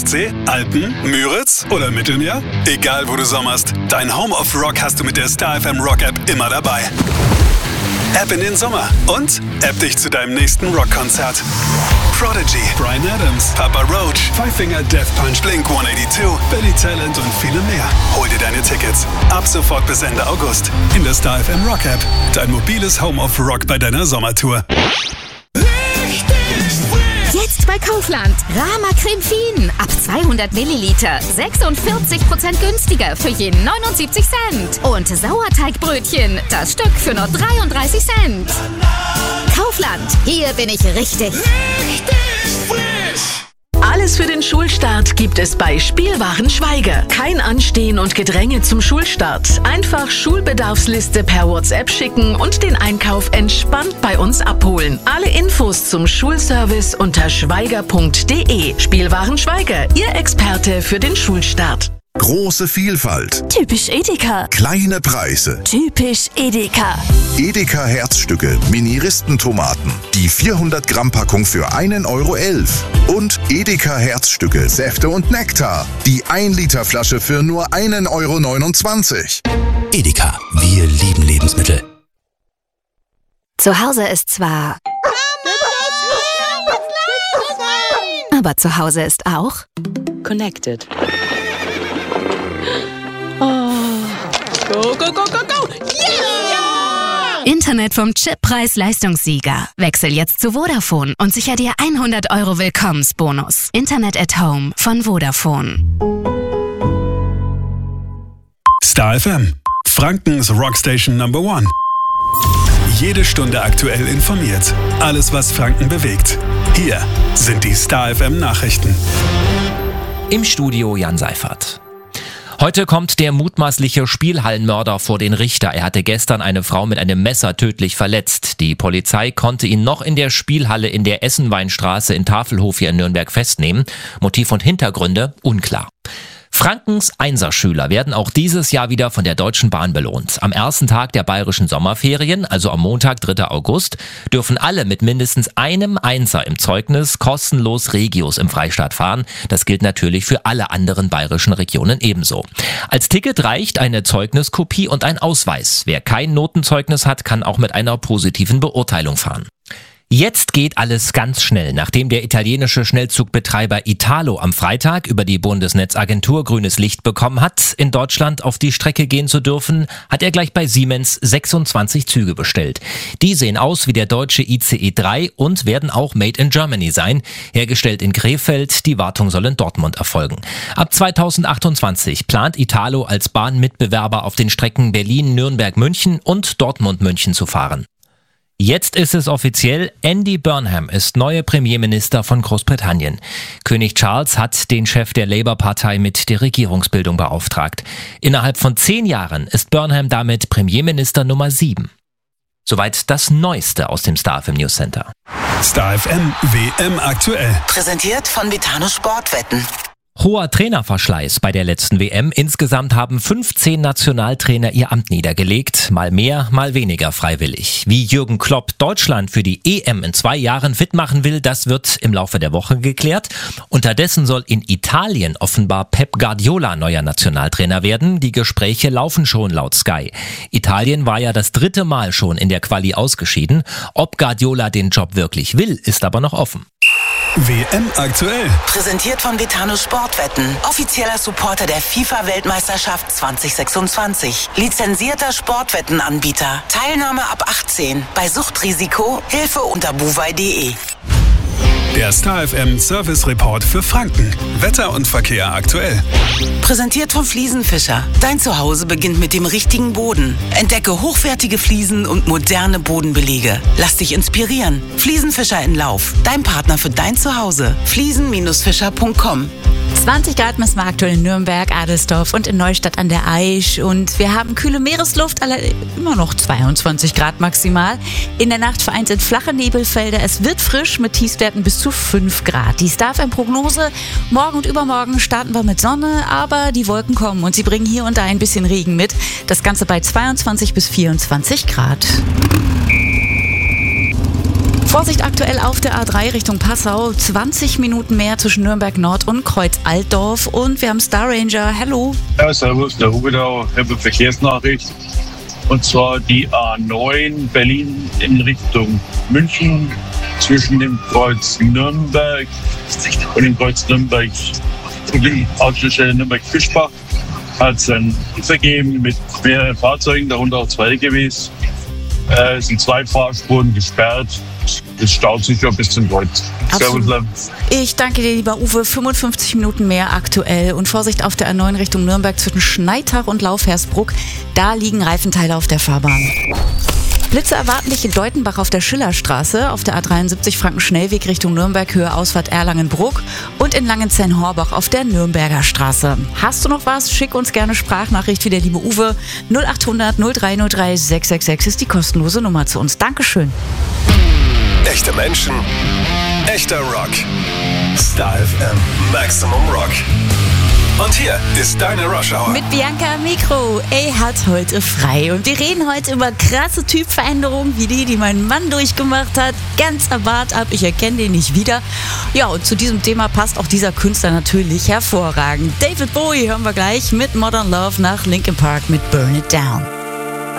Ostsee, Alpen, Müritz oder Mittelmeer? Egal wo du sommerst, dein Home of Rock hast du mit der Star FM Rock App immer dabei. App in den Sommer und App dich zu deinem nächsten Rockkonzert. Prodigy, Bryan Adams, Papa Roach, Five Finger Death Punch, Blink-182, Billy Talent und viele mehr. Hol dir deine Tickets. Ab sofort bis Ende August in der Star FM Rock App. Dein mobiles Home of Rock bei deiner Sommertour. Jetzt bei Kaufland. Rama Creme Fien. Ab 200 Milliliter. 46% günstiger für je 79 Cent. Und Sauerteigbrötchen. Das Stück für nur 33 Cent. Kaufland. Hier bin ich richtig. Alles für den Schulstart gibt es bei Spielwaren Schweiger. Kein Anstehen und Gedränge zum Schulstart. Einfach Schulbedarfsliste per WhatsApp schicken und den Einkauf entspannt bei uns abholen. Alle Infos zum Schulservice unter schweiger.de. Spielwaren Schweiger, Ihr Experte für den Schulstart. Große Vielfalt. Typisch Edeka. Kleine Preise. Typisch Edeka. Edeka Herzstücke, Mini-Ristentomaten. Die 400 Gramm Packung für 1,11 € Und Edeka Herzstücke, Säfte und Nektar. Die 1 Liter Flasche für nur 1,29 €. Edeka, wir lieben Lebensmittel. Zu Hause ist zwar... Aber zu Hause ist auch... Connected. Oh. Go, go, go, go, go! Yeah! Internet vom Chippreis-Leistungssieger. Wechsel jetzt zu Vodafone und sicher dir 100 € Willkommensbonus. Internet at Home von Vodafone. Star FM, Frankens Rockstation Number 1. Jede Stunde aktuell informiert. Alles, was Franken bewegt. Hier sind die Star FM Nachrichten. Im Studio Jan Seifert. Heute kommt der mutmaßliche Spielhallenmörder vor den Richter. Er hatte gestern eine Frau mit einem Messer tödlich verletzt. Die Polizei konnte ihn noch in der Spielhalle in der Essenweinstraße in Tafelhof hier in Nürnberg festnehmen. Motiv und Hintergründe unklar. Frankens Einserschüler werden auch dieses Jahr wieder von der Deutschen Bahn belohnt. Am ersten Tag der bayerischen Sommerferien, also am Montag, 3. August, dürfen alle mit mindestens einem Einser im Zeugnis kostenlos Regios im Freistaat fahren. Das gilt natürlich für alle anderen bayerischen Regionen ebenso. Als Ticket reicht eine Zeugniskopie und ein Ausweis. Wer kein Notenzeugnis hat, kann auch mit einer positiven Beurteilung fahren. Jetzt geht alles ganz schnell. Nachdem der italienische Schnellzugbetreiber Italo am Freitag über die Bundesnetzagentur grünes Licht bekommen hat, in Deutschland auf die Strecke gehen zu dürfen, hat er gleich bei Siemens 26 Züge bestellt. Die sehen aus wie der deutsche ICE 3 und werden auch made in Germany sein. Hergestellt in Krefeld, die Wartung soll in Dortmund erfolgen. Ab 2028 plant Italo als Bahnmitbewerber auf den Strecken Berlin, Nürnberg, München und Dortmund, München zu fahren. Jetzt ist es offiziell, Andy Burnham ist neuer Premierminister von Großbritannien. König Charles hat den Chef der Labour-Partei mit der Regierungsbildung beauftragt. Innerhalb von 10 Jahren ist Burnham damit Premierminister Nummer 7. Soweit das Neueste aus dem Star FM News Center. Star FM WM aktuell. Präsentiert von Vitano Sportwetten. Hoher Trainerverschleiß bei der letzten WM. Insgesamt haben 15 Nationaltrainer ihr Amt niedergelegt. Mal mehr, mal weniger freiwillig. Wie Jürgen Klopp Deutschland für die EM in 2 Jahren fit machen will, das wird im Laufe der Woche geklärt. Unterdessen soll in Italien offenbar Pep Guardiola neuer Nationaltrainer werden. Die Gespräche laufen schon laut Sky. Italien war ja das 3. Mal schon in der Quali ausgeschieden. Ob Guardiola den Job wirklich will, ist aber noch offen. WM aktuell. Präsentiert von Vitano Sportwetten. Offizieller Supporter der FIFA-Weltmeisterschaft 2026. Lizenzierter Sportwettenanbieter. Teilnahme ab 18. Bei Suchtrisiko Hilfe unter buwei.de. Der Star FM Service Report für Franken. Wetter und Verkehr aktuell. Präsentiert von Fliesenfischer. Dein Zuhause beginnt mit dem richtigen Boden. Entdecke hochwertige Fliesen und moderne Bodenbelege. Lass dich inspirieren. Fliesenfischer in Lauf. Dein Partner für dein Zuhause. Fliesen-fischer.com. 20 Grad messen wir aktuell in Nürnberg, Adelsdorf und in Neustadt an der Aisch. Und wir haben kühle Meeresluft, immer noch 22 Grad maximal. In der Nacht vereinzelt flache Nebelfelder. Es wird frisch mit Tiefstwerten bis zu 5 Grad. Die Star FM-Prognose: Morgen und übermorgen starten wir mit Sonne, aber die Wolken kommen und sie bringen hier und da ein bisschen Regen mit. Das Ganze bei 22 bis 24 Grad. Vorsicht aktuell auf der A3 Richtung Passau. 20 Minuten mehr zwischen Nürnberg Nord und Kreuz-Altdorf. Und wir haben Star Ranger. Hallo. Ja, servus, der Hubedau. Ich habe eine Verkehrsnachricht. Und zwar die A9 Berlin in Richtung München zwischen dem Kreuz Nürnberg und dem Kreuz Nürnberg und der Autostelle Nürnberg-Fischbach hat es ein Vergeben mit mehreren Fahrzeugen, darunter auch 2 LKWs. Es sind 2 Fahrspuren gesperrt. Es staut sich schon bis zum Kreuz. Servus. Ich danke dir, lieber Uwe. 55 Minuten mehr aktuell. Und Vorsicht auf der A9 Richtung Nürnberg zwischen Schneitach und Laufhersbruck. Da liegen Reifenteile auf der Fahrbahn. Blitze erwarten dich in Deutenbach auf der Schillerstraße, auf der A73 Franken-Schnellweg Richtung Nürnberg, Höhe Ausfahrt Erlangen-Bruck und in Langenzenn-Horbach auf der Nürnberger Straße. Hast du noch was? Schick uns gerne Sprachnachricht wie der liebe Uwe. 0800 0303 666 ist die kostenlose Nummer zu uns. Dankeschön. Echte Menschen, echter Rock. Star FM Maximum Rock. Und hier ist deine Rush Hour. Mit Bianca am Mikro. Hat heute frei. Und wir reden heute über krasse Typveränderungen, wie die mein Mann durchgemacht hat. Ganz Bart ab, ich erkenne den nicht wieder. Ja, und zu diesem Thema passt auch dieser Künstler natürlich hervorragend. David Bowie hören wir gleich mit Modern Love nach Linkin Park mit Burn It Down.